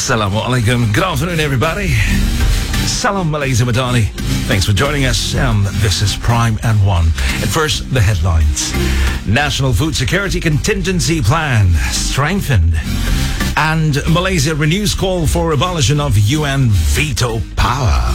Assalamu alaikum. Good afternoon, everybody. Salam Malaysia Madani. Thanks for joining us. This is Prime and One. At first, the headlines. National Food Security Contingency Plan strengthened. And Malaysia renews call for abolition of UN veto power.